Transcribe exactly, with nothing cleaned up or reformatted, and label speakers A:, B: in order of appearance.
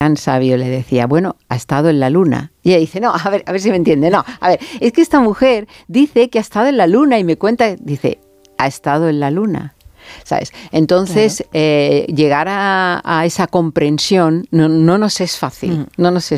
A: gran sabio le decía, bueno, ha estado en la luna. Y ella dice, no, a ver, a ver si me entiende. No, a ver, es que esta mujer dice que ha estado en la luna y me cuenta, dice, ha estado en la luna. ¿Sabes? Entonces, claro. eh, llegar a, a esa comprensión no, no nos es fácil, mm. no nos es